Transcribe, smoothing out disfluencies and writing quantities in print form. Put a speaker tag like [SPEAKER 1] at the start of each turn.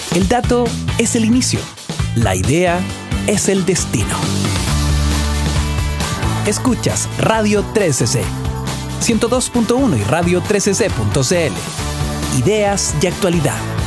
[SPEAKER 1] El dato es el inicio. La idea es el destino. Escuchas Radio 13C, 102.1 y radio13c.cl. Ideas y actualidad.